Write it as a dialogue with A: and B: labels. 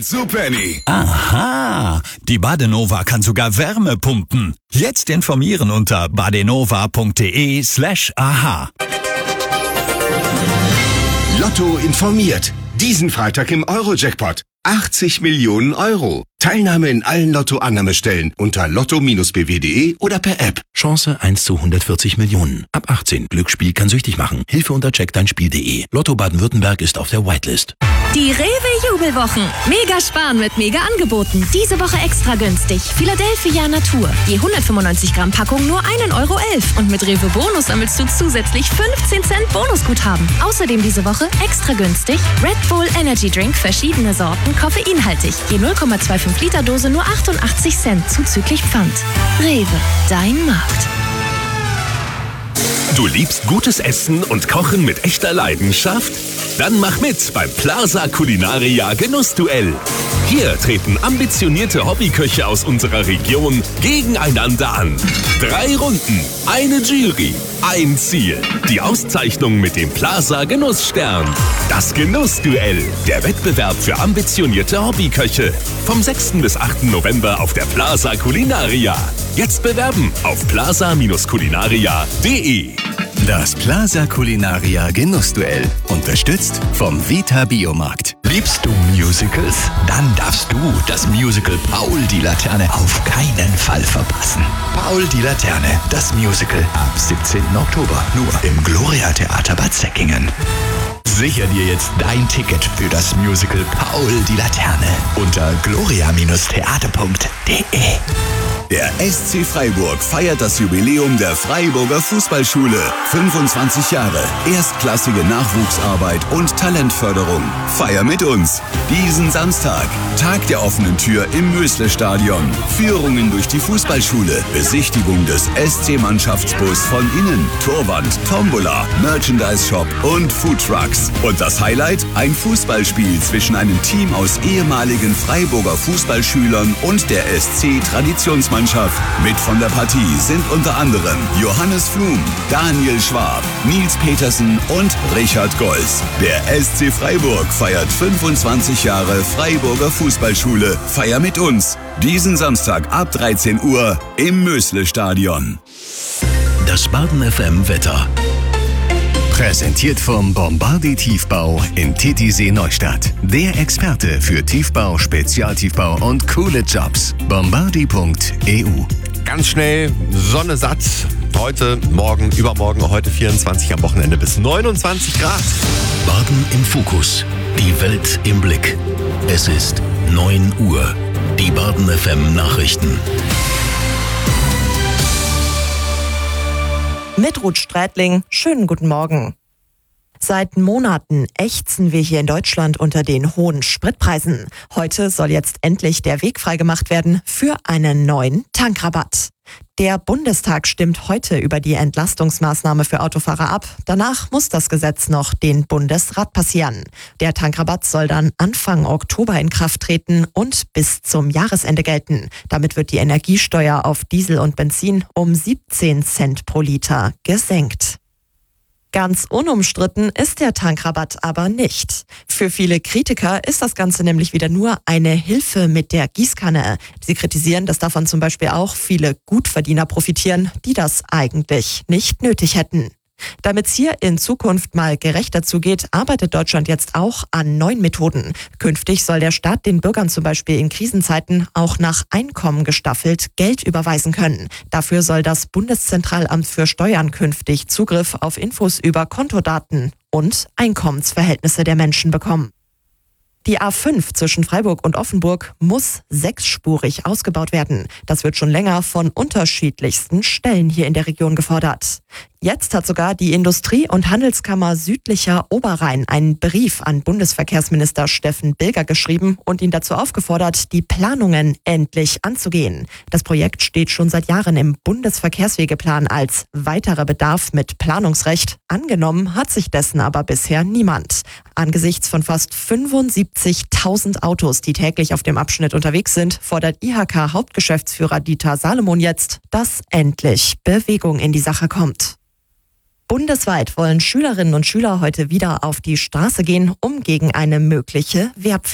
A: Superny.
B: Aha, die Badenova kann sogar Wärme pumpen. Jetzt informieren unter badenova.de/aha.
A: Lotto informiert. Diesen Freitag im Euro-Jackpot. 80 Millionen Euro. Teilnahme in allen Lotto-Annahmestellen unter lotto-bw.de oder per App.
C: Chance 1 zu 140 Millionen. Ab 18. Glücksspiel kann süchtig machen. Hilfe unter checkdeinspiel.de. Lotto Baden-Württemberg ist auf der Whitelist.
D: Die Rewe-Jubelwochen. Mega sparen mit mega Angeboten. Diese Woche extra günstig. Philadelphia Natur. Je 195 Gramm Packung nur 1,11 Euro. Und mit Rewe Bonus sammelst du zusätzlich 15 Cent Bonusguthaben. Außerdem diese Woche extra günstig Red Bull Energy Drink, verschiedene Sorten, koffeinhaltig. Je 0,25 Liter Dose nur 88 Cent zuzüglich Pfand. Rewe, dein Markt.
E: Du liebst gutes Essen und Kochen mit echter Leidenschaft? Dann mach mit beim Plaza Culinaria Genussduell. Hier treten ambitionierte Hobbyköche aus unserer Region gegeneinander an. 3 Runden, eine Jury, ein Ziel. Die Auszeichnung mit dem Plaza Genussstern. Das Genussduell, der Wettbewerb für ambitionierte Hobbyköche. Vom 6. bis 8. November auf der Plaza Culinaria. Jetzt bewerben auf plaza-culinaria.de.
F: Das Plaza Culinaria Genussduell. Unterstützt vom Vita Biomarkt.
G: Liebst du Musicals? Dann darfst du das Musical Paul die Laterne auf keinen Fall verpassen. Paul die Laterne, das Musical ab 17. Oktober. Nur im Gloria Theater Bad Säckingen. Sicher dir jetzt dein Ticket für das Musical Paul die Laterne unter gloria-theater.de.
A: Der SC Freiburg feiert das Jubiläum der Freiburger Fußballschule. 25 Jahre, erstklassige Nachwuchsarbeit und Talentförderung. Feier mit uns. Diesen Samstag, Tag der offenen Tür im Mösle-Stadion. Führungen durch die Fußballschule, Besichtigung des SC-Mannschaftsbus von innen, Torwand, Tombola, Merchandise-Shop und Foodtrucks. Und das Highlight? Ein Fußballspiel zwischen einem Team aus ehemaligen Freiburger Fußballschülern und der SC-Traditionsmannschaft. Mit von der Partie sind unter anderem Johannes Flum, Daniel Schwab, Nils Petersen und Richard Golz. Der SC Freiburg feiert 25 Jahre Freiburger Fußballschule. Feier mit uns. Diesen Samstag ab 13 Uhr im Mösle-Stadion.
C: Das Baden FM Wetter.
F: Präsentiert vom Bombardier Tiefbau in Titisee Neustadt. Der Experte für Tiefbau, Spezialtiefbau und coole Jobs. Bombardier.eu.
H: Ganz schnell, Sonne satt. Heute, morgen, übermorgen, heute 24, am Wochenende bis 29 Grad.
C: Baden im Fokus. Die Welt im Blick. Es ist 9 Uhr. Die Baden FM Nachrichten.
I: Mit Ruth Strätling, schönen guten Morgen. Seit Monaten ächzen wir hier in Deutschland unter den hohen Spritpreisen. Heute soll jetzt endlich der Weg freigemacht werden für einen neuen Tankrabatt. Der Bundestag stimmt heute über die Entlastungsmaßnahme für Autofahrer ab. Danach muss das Gesetz noch den Bundesrat passieren. Der Tankrabatt soll dann Anfang Oktober in Kraft treten und bis zum Jahresende gelten. Damit wird die Energiesteuer auf Diesel und Benzin um 17 Cent pro Liter gesenkt. Ganz unumstritten ist der Tankrabatt aber nicht. Für viele Kritiker ist das Ganze nämlich wieder nur eine Hilfe mit der Gießkanne. Sie kritisieren, dass davon zum Beispiel auch viele Gutverdiener profitieren, die das eigentlich nicht nötig hätten. Damit es hier in Zukunft mal gerechter zugeht, arbeitet Deutschland jetzt auch an neuen Methoden. Künftig soll der Staat den Bürgern zum Beispiel in Krisenzeiten auch nach Einkommen gestaffelt Geld überweisen können. Dafür soll das Bundeszentralamt für Steuern künftig Zugriff auf Infos über Kontodaten und Einkommensverhältnisse der Menschen bekommen. Die A5 zwischen Freiburg und Offenburg muss 6-spurig ausgebaut werden. Das wird schon länger von unterschiedlichsten Stellen hier in der Region gefordert. Jetzt hat sogar die Industrie- und Handelskammer Südlicher Oberrhein einen Brief an Bundesverkehrsminister Steffen Bilger geschrieben und ihn dazu aufgefordert, die Planungen endlich anzugehen. Das Projekt steht schon seit Jahren im Bundesverkehrswegeplan als weiterer Bedarf mit Planungsrecht. Angenommen hat sich dessen aber bisher niemand. Angesichts von fast 75.000 Autos, die täglich auf dem Abschnitt unterwegs sind, fordert IHK-Hauptgeschäftsführer Dieter Salomon jetzt, dass endlich Bewegung in die Sache kommt. Bundesweit wollen Schülerinnen und Schüler heute wieder auf die Straße gehen, um gegen eine mögliche Wehrpflicht